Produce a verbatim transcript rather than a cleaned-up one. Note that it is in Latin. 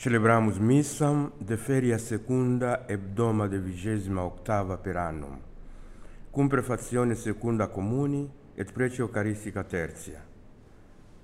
Celebramus missam de feria secunda hebdoma de vigesima octava per annum, cum prefazione secunda comuni et prece eucaristica tertia.